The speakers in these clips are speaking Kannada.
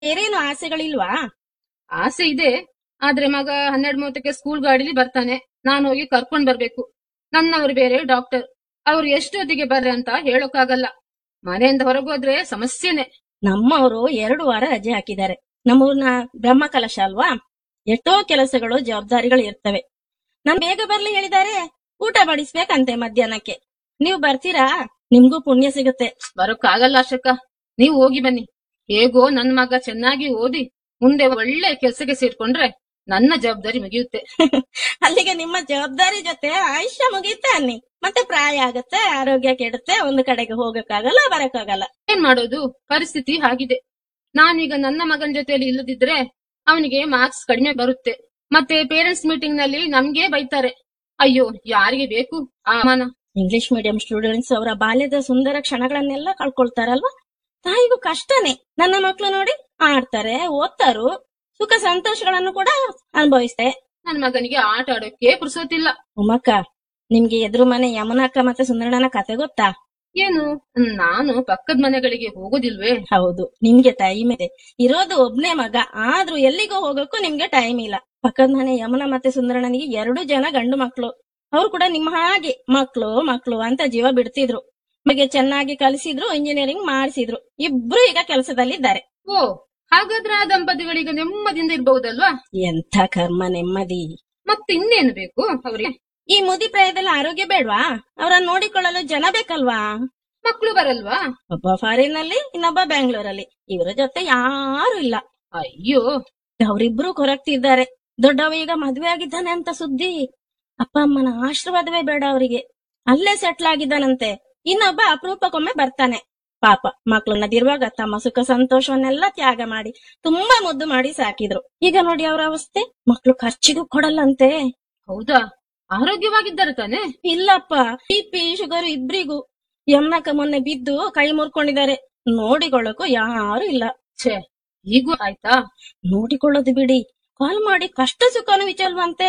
ಬೇರೇನು ಆಸೆಗಳಿಲ್ವಾ? ಆಸೆ ಇದೆ, ಆದ್ರೆ ಮಗ 12:30ಕ್ಕೆ ಸ್ಕೂಲ್ ಗಾಡಿಲಿ ಬರ್ತಾನೆ. ನಾನು ಹೋಗಿ ಕರ್ಕೊಂಡ್ ಬರ್ಬೇಕು. ನನ್ನವರು ಬೇರೆ ಡಾಕ್ಟರ್, ಅವ್ರು ಎಷ್ಟೊತ್ತಿಗೆ ಬರ್ರೆ ಅಂತ ಹೇಳೋಕ್ಕಾಗಲ್ಲ. ಮನೆಯಿಂದ ಹೊರಗೋದ್ರೆ ಸಮಸ್ಯೆನೆ. ನಮ್ಮವರು 2 ವಾರ ರಜೆ ಹಾಕಿದ್ದಾರೆ. ನಮ್ಮೂರ್ನ ಬ್ರಹ್ಮ ಕಲಶ ಅಲ್ವಾ, ಎಷ್ಟೋ ಕೆಲಸಗಳು ಜವಾಬ್ದಾರಿಗಳು ಇರ್ತವೆ. ನಾನ್ ಬೇಗ ಬರ್ಲಿ ಹೇಳಿದ್ದಾರೆ. ಊಟ ಬಡಿಸ್ಬೇಕಂತೆ ಮಧ್ಯಾಹ್ನಕ್ಕೆ. ನೀವು ಬರ್ತೀರಾ? ನಿಮ್ಗೂ ಪುಣ್ಯ ಸಿಗುತ್ತೆ. ಬರೋಕ್ಕಾಗಲ್ಲ ಅಶೋಕ, ನೀವು ಹೋಗಿ ಬನ್ನಿ. ಹೇಗೋ ನನ್ ಮಗ ಚೆನ್ನಾಗಿ ಓದಿ ಮುಂದೆ ಒಳ್ಳೆ ಕೆಲ್ಸಕ್ಕೆ ಸೇರ್ಕೊಂಡ್ರೆ ನನ್ನ ಜವಾಬ್ದಾರಿ ಮುಗಿಯುತ್ತೆ. ಅಲ್ಲಿಗೆ ನಿಮ್ಮ ಜವಾಬ್ದಾರಿ ಜೊತೆ ಆಯುಷ್ಯ ಮುಗಿಯುತ್ತೆ ಅನ್ನಿ. ಮತ್ತೆ ಪ್ರಾಯ ಆಗತ್ತೆ, ಆರೋಗ್ಯ ಕೆಡುತ್ತೆ, ಒಂದು ಕಡೆಗೆ ಹೋಗಕ್ಕಾಗಲ್ಲ, ಬರಕ್ಕಾಗಲ್ಲ. ಏನ್ ಮಾಡೋದು, ಪರಿಸ್ಥಿತಿ ಹಾಗಿದೆ. ನಾನೀಗ ನನ್ನ ಮಗನ ಜೊತೆಯಲ್ಲಿ ಇಲ್ಲದಿದ್ರೆ ಅವನಿಗೆ ಮಾರ್ಕ್ಸ್ ಕಡಿಮೆ ಬರುತ್ತೆ. ಮತ್ತೆ ಪೇರೆಂಟ್ಸ್ ಮೀಟಿಂಗ್ ನಲ್ಲಿ ನಮ್ಗೆ ಬೈತಾರೆ. ಅಯ್ಯೋ, ಯಾರಿಗೆ ಬೇಕು ಆ ಅವಮಾನ. ಇಂಗ್ಲಿಷ್ ಮೀಡಿಯಂ ಸ್ಟೂಡೆಂಟ್ಸ್ ಅವರ ಬಾಲ್ಯದ ಸುಂದರ ಕ್ಷಣಗಳನ್ನೆಲ್ಲ ಕಳ್ಕೊಳ್ತಾರಲ್ವಾ. ತಾಯಿಗೂ ಕಷ್ಟನೇ. ನನ್ನ ಮಕ್ಳು ನೋಡಿ ಆಡ್ತಾರೆ, ಓದ್ತಾರು, ಸುಖ ಸಂತೋಷಗಳನ್ನು ಕೂಡ ಅನುಭವಿಸ್ತೆ. ನನ್ನ ಮಗನಿಗೆ ಆಟ ಆಡೋಕೆ ಪುರ್ಸೋತಿಲ್ಲ. ಉಮ್ಮಕ್ಕ, ನಿಮ್ಗೆ ಎದುರು ಮನೆ ಯಮುನಕ್ಕ ಮತ್ತೆ ಸುಂದರಣ್ಣನ ಕತೆ ಗೊತ್ತಾ? ಏನು, ನಾನು ಪಕ್ಕದ ಮನೆಗಳಿಗೆ ಹೋಗೋದಿಲ್ವೇ? ಹೌದು, ನಿಮ್ಗೆ ಟೈಮ್ ಇದೆ. ಇರೋದು ಒಬ್ನೇ ಮಗ, ಆದ್ರೂ ಎಲ್ಲಿಗೋ ಹೋಗಕ್ಕೂ ನಿಮ್ಗೆ ಟೈಮ್ ಇಲ್ಲ. ಪಕ್ಕದ ಮನೆ ಯಮುನ ಮತ್ತೆ ಸುಂದರಣ್ಣನಿಗೆ 2 ಜನ ಗಂಡು ಮಕ್ಳು. ಅವ್ರು ಕೂಡ ನಿಮ್ಮ ಹಾಗೆ ಮಕ್ಳು ಮಕ್ಳು ಅಂತ ಜೀವ ಬಿಡ್ತಿದ್ರು. ಮಗ ಚೆನ್ನಾಗಿ ಕಲಿಸಿದ್ರು, ಇಂಜಿನಿಯರಿಂಗ್ ಮಾಡಿಸಿದ್ರು. ಇಬ್ರು ಈಗ ಕೆಲಸದಲ್ಲಿದ್ದಾರೆ. ಓ, ಹಾಗಾದ್ರೆ ಆ ದಂಪತಿಗಳೀಗ ನೆಮ್ಮದಿಯಿಂದ ಇರಬಹುದಲ್ವಾ? ಎಂಥ ಕರ್ಮ ನೆಮ್ಮದಿ. ಮತ್ತೆ ಇನ್ನೇನು ಬೇಕು ಅವ್ರಿಗೆ? ಈ ಮುದಿ ಪ್ರಾಯದಲ್ಲಿ ಆರೋಗ್ಯ ಬೇಡ್ವಾ? ಅವರನ್ನ ನೋಡಿಕೊಳ್ಳಲು ಜನ ಬೇಕಲ್ವಾ? ಮಕ್ಳು ಬರಲ್ವಾ? ಒಬ್ಬ ಫಾರಿನ್ ನಲ್ಲಿ, ಇನ್ನೊಬ್ಬ ಬ್ಯಾಂಗ್ಳೂರಲ್ಲಿ. ಇವರ ಜೊತೆ ಯಾರು ಇಲ್ಲ. ಅಯ್ಯೋ, ಅವರಿಬ್ರು ಕೊರಗ್ತಿದ್ದಾರೆ. ದೊಡ್ಡವ ಈಗ ಮದ್ವೆ ಆಗಿದ್ದಾನೆ ಅಂತ ಸುದ್ದಿ. ಅಪ್ಪ ಅಮ್ಮನ ಆಶೀರ್ವಾದವೇ ಬೇಡ ಅವರಿಗೆ. ಅಲ್ಲೇ ಸೆಟ್ಲ್ ಆಗಿದ್ದಾನಂತೆ. ಇನ್ನೊಬ್ಬ ಅಪರೂಪಕ್ಕೊಮ್ಮೆ ಬರ್ತಾನೆ. ಪಾಪ, ಮಕ್ಳನ್ನದಿರುವಾಗ ತಮ್ಮ ಸುಖ ಸಂತೋಷವನ್ನೆಲ್ಲ ತ್ಯಾಗ ಮಾಡಿ ತುಂಬಾ ಮುದ್ದು ಮಾಡಿ ಸಾಕಿದ್ರು. ಈಗ ನೋಡಿ ಅವರ ಅವಸ್ಥೆ. ಮಕ್ಳು ಖರ್ಚಿಗೂ ಕೊಡಲ್ಲಂತೆ. ಹೌದಾ? ಆರೋಗ್ಯವಾಗಿದ್ದಾರೆ ತಾನೆ? ಇಲ್ಲಪ್ಪ, BP ಶುಗರ್ ಇಬ್ರಿಗೂ. ಯಮ್ನಕ ಮೊನ್ನೆ ಬಿದ್ದು ಕೈ ಮುರ್ಕೊಂಡಿದ್ದಾರೆ. ನೋಡಿಕೊಳ್ಳಕ್ಕೂ ಯಾರು ಇಲ್ಲ. ಛೇ, ಹೀಗೂ ಆಯ್ತಾ? ನೋಡಿಕೊಳ್ಳೋದು ಬಿಡಿ, ಕಾಲ್ ಮಾಡಿ ಕಷ್ಟ ಸುಖನು ವಿಚಾರವಂತೆ.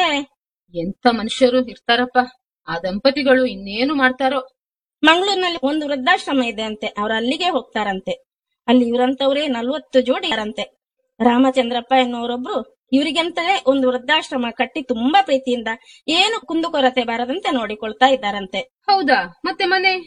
ಎಂತ ಮನುಷ್ಯರು ಇರ್ತಾರಪ್ಪ. ಆ ದಂಪತಿಗಳು ಇನ್ನೇನು ಮಾಡ್ತಾರೋ. ಮಂಗಳೂರಿನಲ್ಲಿ ಒಂದು ವೃದ್ಧಾಶ್ರಮ ಇದೆ ಅಂತೆ. ಅವ್ರು ಅಲ್ಲಿಗೆ ಹೋಗ್ತಾರಂತೆ. ಅಲ್ಲಿ ಇವರಂತವ್ರೆ 40 ಜೋಡಿ ಯಾರಂತೆ. ರಾಮಚಂದ್ರಪ್ಪ ಎನ್ನುವರೊಬ್ರು ಇವರಿಗಂತಲೇ ಒಂದು ವೃದ್ಧಾಶ್ರಮ ಕಟ್ಟಿ ತುಂಬಾ ಪ್ರೀತಿಯಿಂದ ಏನು ಕುಂದುಕೊರತೆ ಬಾರದಂತೆ ನೋಡಿಕೊಳ್ತಾ ಇದ್ದಾರಂತೆ. ಹೌದಾ? ಮತ್ತೆ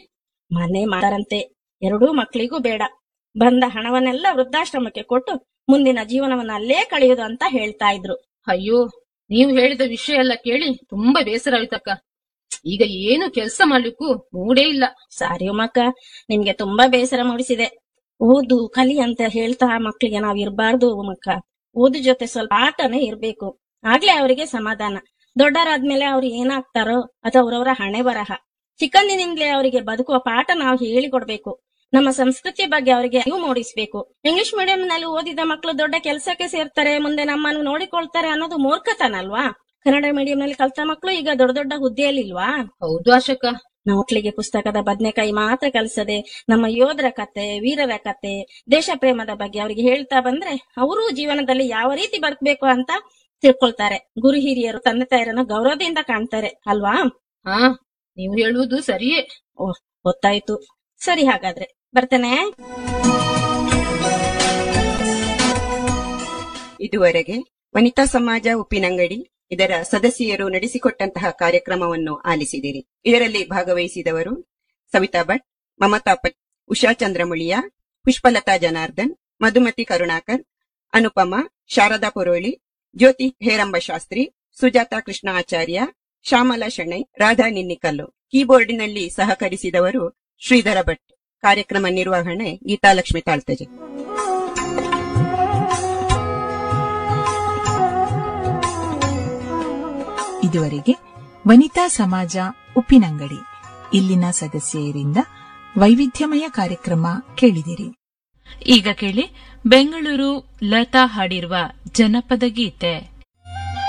ಮನೆ ಮಾಡಾರಂತೆ. 2 ಮಕ್ಕಳಿಗೂ ಬೇಡ. ಬಂದ ಹಣವನ್ನೆಲ್ಲ ವೃದ್ಧಾಶ್ರಮಕ್ಕೆ ಕೊಟ್ಟು ಮುಂದಿನ ಜೀವನವನ್ನ ಅಲ್ಲೇ ಕಳೆಯುವುದು ಅಂತ ಹೇಳ್ತಾ ಇದ್ರು. ಅಯ್ಯೋ, ನೀವು ಹೇಳಿದ ವಿಷಯ ಎಲ್ಲ ಕೇಳಿ ತುಂಬಾ ಬೇಸರ ಆಯ್ತಕ್ಕ. ಈಗ ಏನು ಕೆಲಸ ಮಾಡ್ಲಿಕ್ಕೂ ಮೂಡೇ ಇಲ್ಲ. ಸಾರಿ ಉಮ್ಮಕ್ಕ, ನಿಮ್ಗೆ ತುಂಬಾ ಬೇಸರ ಮೂಡಿಸಿದೆ. ಓದು ಕಲಿ ಅಂತ ಹೇಳ್ತಾ ಮಕ್ಳಿಗೆ ನಾವ್ ಇರ್ಬಾರ್ದು ಉಮ್ಮಕ್ಕ. ಓದು ಜೊತೆ ಸ್ವಲ್ಪ ಆಟನೇ ಇರ್ಬೇಕು. ಆಗ್ಲೇ ಅವರಿಗೆ ಸಮಾಧಾನ. ದೊಡ್ಡರಾದ್ಮೇಲೆ ಅವ್ರು ಏನಾಗ್ತಾರೋ ಅದು ಅವರವರ ಹಣೆ ಬರಹ. ಚಿಕ್ಕಂದಿನಿಂದಲೇ ಅವರಿಗೆ ಬದುಕುವ ಪಾಠ ನಾವು ಹೇಳಿಕೊಡ್ಬೇಕು. ನಮ್ಮ ಸಂಸ್ಕೃತಿ ಬಗ್ಗೆ ಅವರಿಗೆ ಅರಿವು ಮೂಡಿಸ್ಬೇಕು. ಇಂಗ್ಲಿಷ್ ಮೀಡಿಯಂ ನಲ್ಲಿ ಓದಿದ ಮಕ್ಕಳು ದೊಡ್ಡ ಕೆಲಸಕ್ಕೆ ಸೇರ್ತಾರೆ, ಮುಂದೆ ನಮ್ಮನ್ನು ನೋಡಿಕೊಳ್ತಾರೆ ಅನ್ನೋದು ಮೂರ್ಖತನಲ್ವಾ? ಕನ್ನಡ ಮೀಡಿಯಂ ನಲ್ಲಿ ಕಲ್ತ ಮಕ್ಕಳು ಈಗ ದೊಡ್ಡ ದೊಡ್ಡ ಹುದ್ದೆಯಲ್ಲಿ ಇಲ್ವಾ? ಹೌದು ಅಶೋಕ. ನಾವು ಮಕ್ಕಳಿಗೆ ಪುಸ್ತಕದ ಬದನೆಕಾಯಿ ಮಾತ್ರ ಕಲಿಸದೆ ನಮ್ಮ ಯೋಧರ ಕತೆ, ವೀರರ ಕತೆ, ದೇಶ ಪ್ರೇಮದ ಬಗ್ಗೆ ಅವರಿಗೆ ಹೇಳ್ತಾ ಬಂದ್ರೆ ಅವರು ಜೀವನದಲ್ಲಿ ಯಾವ ರೀತಿ ಬದುಕಬೇಕು ಅಂತ ತಿಳ್ಕೊಳ್ತಾರೆ. ಗುರು ಹಿರಿಯರು ತಂದೆ ತಾಯರನ್ನು ಗೌರವದಿಂದ ಕಾಣ್ತಾರೆ ಅಲ್ವಾ? ಹಾ, ನೀವು ಹೇಳುವುದು ಸರಿಯೇ. ಓಹ್, ಗೊತ್ತಾಯ್ತು. ಸರಿ, ಹಾಗಾದ್ರೆ ಬರ್ತೇನೆ. ಇದುವರೆಗೆ ವನಿತಾ ಸಮಾಜ ಉಪ್ಪಿನಂಗಡಿ ಇದರ ಸದಸ್ಯರು ನಡೆಸಿಕೊಟ್ಟಂತಹ ಕಾರ್ಯಕ್ರಮವನ್ನು ಆಲಿಸಿದಿರಿ. ಇದರಲ್ಲಿ ಭಾಗವಹಿಸಿದವರು ಸವಿತಾ ಭಟ್, ಮಮತಾ ಪಟ್, ಉಷಾ ಚಂದ್ರಮುಳಿಯ, ಪುಷ್ಪಲತಾ ಜನಾರ್ದನ್, ಮಧುಮತಿ ಕರುಣಾಕರ್, ಅನುಪಮಾ, ಶಾರದಾ ಪುರೋಳಿ, ಜ್ಯೋತಿ ಹೇರಂಬ ಶಾಸ್ತ್ರಿ, ಸುಜಾತಾ ಕೃಷ್ಣ ಆಚಾರ್ಯ, ಶ್ಯಾಮಲಾ ಶೆಣೈ, ರಾಧಾ ನಿನ್ನಿಕಲ್ಲು. ಕೀಬೋರ್ಡಿನಲ್ಲಿ ಸಹಕರಿಸಿದವರು ಶ್ರೀಧರ ಭಟ್. ಕಾರ್ಯಕ್ರಮ ನಿರ್ವಹಣೆ ಗೀತಾಲಕ್ಷ್ಮಿ ತಾಳ್ತಜೆ. ಇದುವರೆಗೆ ವನಿತಾ ಸಮಾಜ ಉಪ್ಪಿನಂಗಡಿ ಇಲ್ಲಿನ ಸದಸ್ಯರಿಂದ ವೈವಿಧ್ಯಮಯ ಕಾರ್ಯಕ್ರಮ ಕೇಳಿದಿರಿ. ಈಗ ಕೇಳಿ ಬೆಂಗಳೂರು ಲತಾ ಹಾಡಿರುವ ಜನಪದ ಗೀತೆ.